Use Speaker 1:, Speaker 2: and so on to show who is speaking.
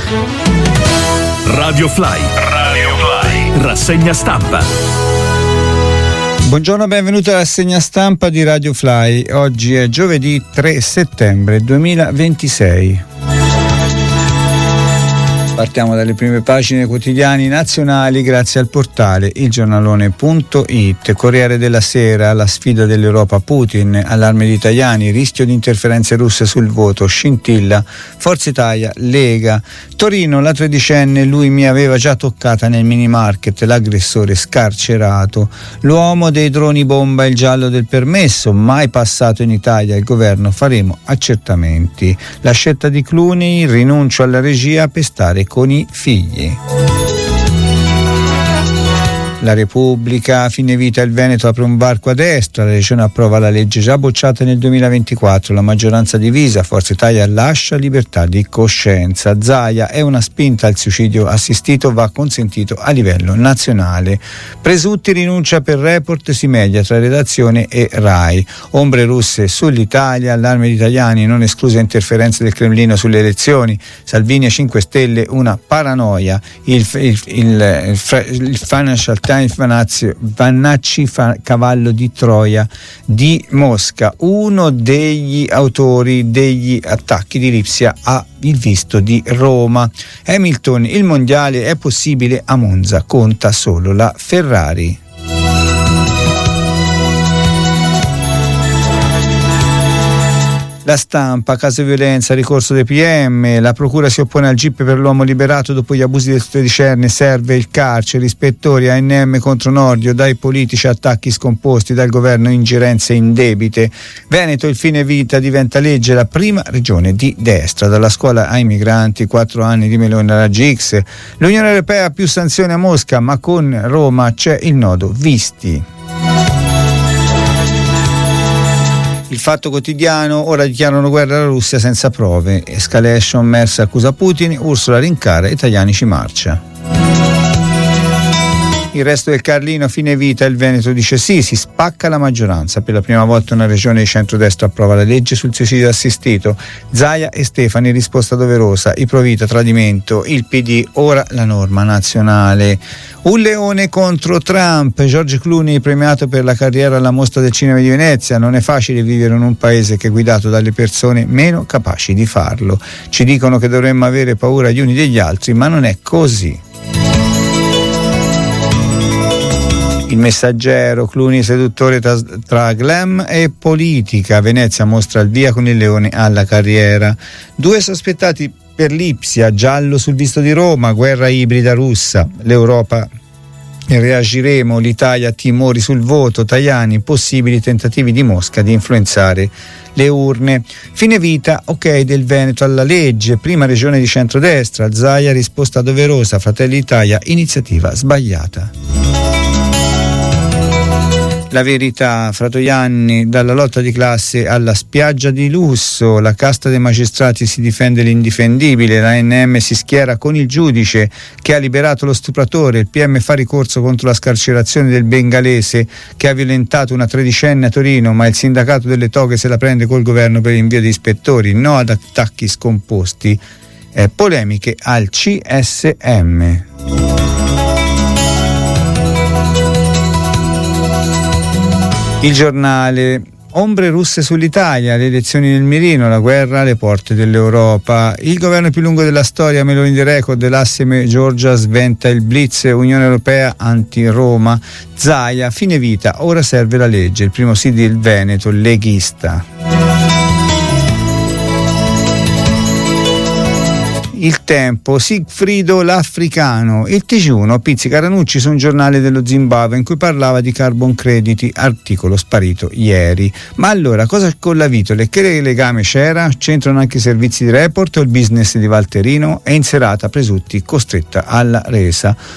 Speaker 1: Radio Fly. Rassegna stampa.
Speaker 2: Buongiorno, benvenuti alla rassegna stampa di Radio Fly. Oggi è giovedì 3 settembre 2026. Partiamo dalle prime pagine quotidiani nazionali grazie al portale ilgiornalone.it. Corriere della Sera, la sfida dell'Europa, Putin, allarme di Tajani, rischio di interferenze russe sul voto, scintilla, Forza Italia, Lega. Torino, la tredicenne, lui mi aveva già toccata nel mini market, l'aggressore scarcerato. L'uomo dei droni bomba, il giallo del permesso, mai passato in Italia, il governo faremo accertamenti. La scelta di Clooney, rinuncio alla regia per stare con i figli. La Repubblica, fine vita, il Veneto apre un varco a destra, la Regione approva la legge già bocciata nel 2024, la maggioranza divisa, Forza Italia lascia libertà di coscienza. Zaia, è una spinta al suicidio assistito, va consentito a livello nazionale. Presutti rinuncia per report, si media tra redazione e RAI. Ombre russe sull'Italia, allarme di Tajani, non escluse interferenze del Cremlino sulle elezioni. Salvini e 5 Stelle, una paranoia. Il Financial Vannacci cavallo di Troia di Mosca, uno degli autori degli attacchi di Lipsia ha il visto di Roma. Hamilton, il mondiale è possibile a Monza, conta solo la Ferrari. La Stampa, caso di violenza, ricorso dei PM, la procura si oppone al GIP per l'uomo liberato dopo gli abusi del tredicenne, serve il carcere, ispettori, ANM contro Nordio, dai politici attacchi scomposti, dal governo ingerenze indebite. Veneto, il fine vita diventa legge, la prima regione di destra, dalla scuola ai migranti, 4 anni di Meloni alla GX. L'Unione Europea più sanzioni a Mosca, ma con Roma c'è il nodo visti. Il Fatto Quotidiano, ora dichiarano guerra alla Russia senza prove, escalation, Merz accusa Putin, Ursula rincara e Tajani ci marcia. Il Resto del Carlino, fine vita, il Veneto dice sì, si spacca la maggioranza, per la prima volta una regione di centrodestra approva la legge sul suicidio assistito. Zaia e Stefani, risposta doverosa, i Provita, tradimento, il PD, ora la norma nazionale. Un leone contro Trump, George Clooney premiato per la carriera alla Mostra del Cinema di Venezia, non è facile vivere in un paese che è guidato dalle persone meno capaci di farlo. Ci dicono che dovremmo avere paura gli uni degli altri, ma non è così. Il Messaggero, Clooney seduttore tra glam e politica, Venezia mostra il via con il leone alla carriera. 2 sospettati per Lipsia, giallo sul visto di Roma, guerra ibrida russa, l'Europa reagiremo, l'Italia timori sul voto, Tajani, possibili tentativi di Mosca di influenzare le urne. Fine vita, ok del Veneto alla legge, prima regione di centrodestra, Zaia risposta doverosa, Fratelli d'Italia, iniziativa sbagliata. La Verità, Fratoianni, dalla lotta di classe alla spiaggia di lusso, la casta dei magistrati si difende l'indifendibile, la ANM si schiera con il giudice che ha liberato lo stupratore, il PM fa ricorso contro la scarcerazione del bengalese che ha violentato una tredicenne a Torino, ma il sindacato delle toghe se la prende col governo per l'invio di ispettori, no ad attacchi scomposti, polemiche al CSM. Il Giornale, ombre russe sull'Italia, le elezioni nel mirino, la guerra alle porte dell'Europa. Il governo più lungo della storia, Meloni di record, l'asse Giorgia sventa il blitz, Unione Europea anti-Roma. Zaia, fine vita, ora serve la legge, il primo sì del Veneto, leghista. Il Tempo, Sigfrido l'Africano, il TG1 pizzica Ranucci su un giornale dello Zimbabwe in cui parlava di carbon crediti, articolo sparito ieri. Ma allora cosa con la Vitole? Che legame c'era? C'entrano anche i servizi di report o il business di Valterino? È in serata Presutti costretta alla resa.